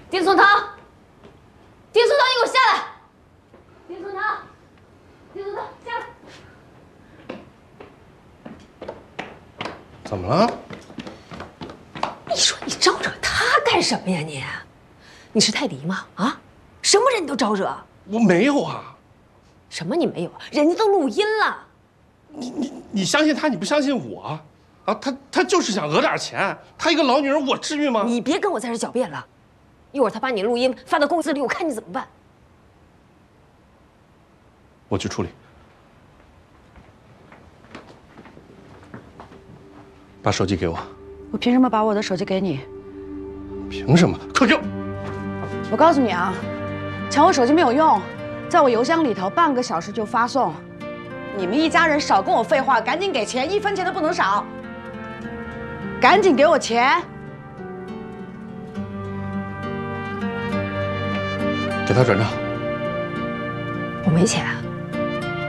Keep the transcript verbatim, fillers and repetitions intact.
丁松堂，丁松堂，你给我下来！丁松堂，丁松堂，下来！ 怎么了？ 你说你招惹他干什么呀你？你是泰迪吗？啊，什么人你都招惹？ 我没有啊。 什么你没有？人家都录音了。 你你你相信他，你不相信我？啊，他他就是想讹点钱。他一个老女人，我至于吗？ 你别跟我在这狡辩了，一会儿他把你录音发到公司里，我看你怎么办。 我去处理。把手机给我。 我凭什么把我的手机给你？ 凭什么？快给我！ 我告诉你啊，抢我手机没有用，在我邮箱里头半个小时就发送。你们一家人少跟我废话，赶紧给钱，一分钱都不能少。赶紧给我钱！ 给他转账。 我没钱。